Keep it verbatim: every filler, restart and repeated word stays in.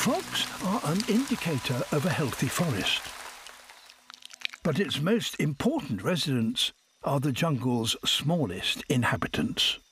Frogs are an indicator of a healthy forest. But its most important residents are the jungle's smallest inhabitants.